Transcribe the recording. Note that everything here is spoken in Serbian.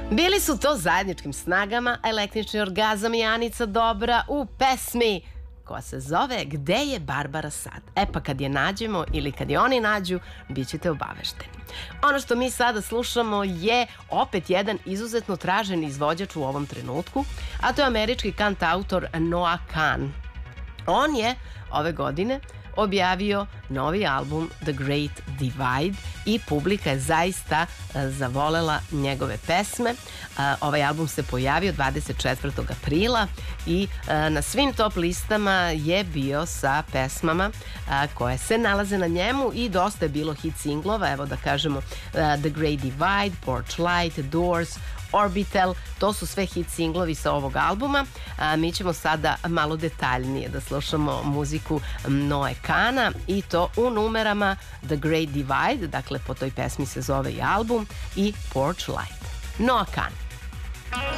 Bili su to zajedničkim snagama Električni orgazam i Anica Dobra u pesmi koja se zove Gde je Barbara sad? E pa kad je nađemo ili kad je oni nađu, bit ćete obavešteni. Ono što mi sada slušamo je opet jedan izuzetno tražen izvođač u ovom trenutku, a to je američki kantautor Noah Kahan. On je ove godine objavio novi album The Great Divide i publika je zaista zavolela njegove pesme. Ovaj album se pojavio 24. aprila i na svim top listama je bio sa pesmama koje se nalaze na njemu i dosta je bilo hit singlova, evo da kažemo The Great Divide, Porch Light, Doors, Orbital, to su sve hit singlovi sa ovog albuma. Mi ćemo sada malo detaljnije da slušamo muziku Noe Kahana i to u numerama The Great Divide, dakle po toj pesmi se zove i album, i Porch Light. Noah Kahan.